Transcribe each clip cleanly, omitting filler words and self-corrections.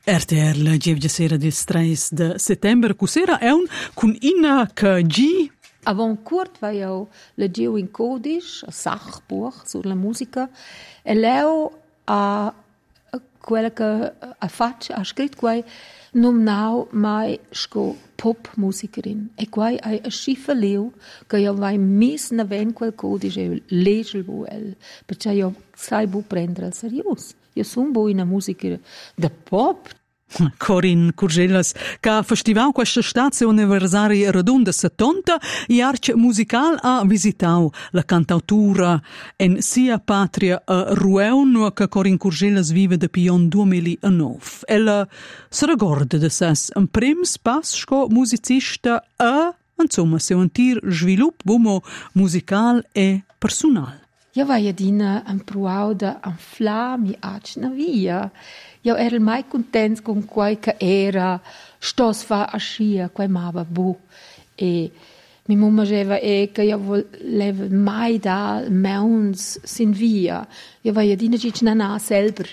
RTR la gievgia sera del 3 de settembre, cusera è un con Ina G. Avant curt vai eu leggiu in codice, a Sachbuch sur la musica, e leu a quella che ha scritto quai nomnau mai sco pop musicerin. E quai ai a schiffe leu che io vai mis na ven quel codice e legel bu el, perché io sai bu prendere al serius. Io sun bu una musica de pop. Corin Curgelas, che festivau questa stazio anniversari radunda 70, i arce musical ha visitau la cantautura en sia patria a Rueun, che Corin Curgelas vive da pion 2009. Ella se ricorda de ses un prims pas sco musicista a, insomma, se un tir svilup bumo musical e personal. Io vai adina un pruau da un flami acna via. Io ero mai content con quai che era stos fa a scia, quai mava bu. E mi mamma diceva che io volevo mai da meuns sin via. Io vai adina dic na selber.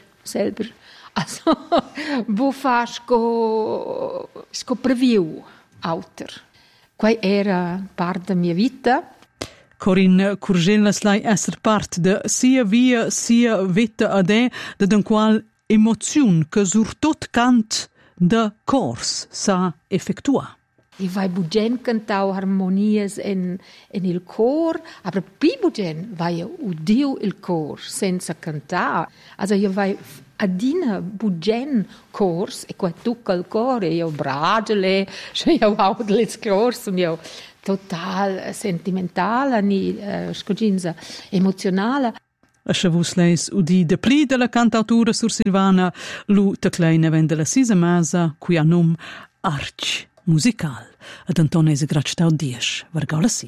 Also, bu fa sco preview auter. Quai era part da mia vita. Corin Curgelas lai esser part de sia via sia vita ade, de qual emoziun che sur tot cant de cors sa effectua. I vai bugen cantau harmonies en il cor, aber pi bugen vai udiu il cor senza cantar. Also io vai adina bugen cors e qua tucca il cor e io bragele, cioè io audel il cors und io total sentimentala ni scoginza emozionala. A chavus leis udi de pli de la cantautura sur Silvana, lu te kleine vende la sisa masa, qui a num arch musical. Ad Antonese gractau diesch, vargau la